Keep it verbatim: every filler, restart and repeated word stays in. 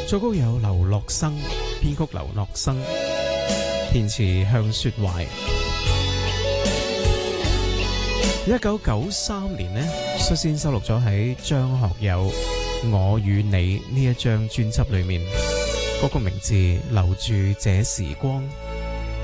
作曲有劉樂生，編曲劉樂生，填詞向雪懷。一九九三年呢，率先收錄咗喺張學友《我與你》呢一張專輯裏面，歌曲名字《留住這時光》。